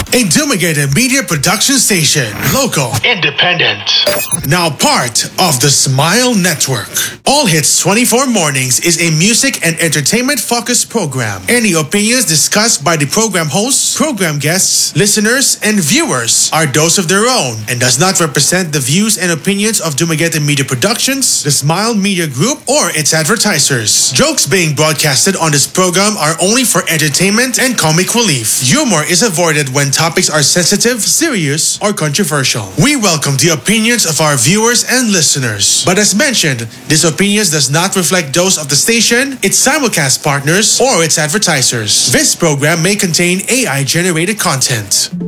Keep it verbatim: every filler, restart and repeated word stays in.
a Dumaguete media production station. Local, independent, now part of the Smile Network. All Hits twenty-four Mornings is a music and entertainment-focused program. Any opinions discussed by the program hosts, program guests, listeners, and viewers are those of their own and does not represent the views and opinions of Dumaguete Media Productions, the Smile Media Group, or its advertisers. Jokes being broadcasted on this program are only for entertainment and comic relief. Humor is avoided when topics are sensitive, serious, or controversial. We welcome the opinions of our viewers and listeners. But as mentioned, this opinions does not reflect those of the station, its simulcast partners, or its advertisers. This program may contain A I-generated content.